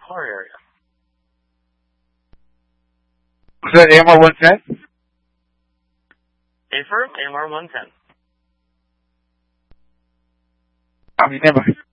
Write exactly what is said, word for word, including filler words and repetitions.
car area. Was that A M R one ten? Affirm, A M R one ten. I mean, never.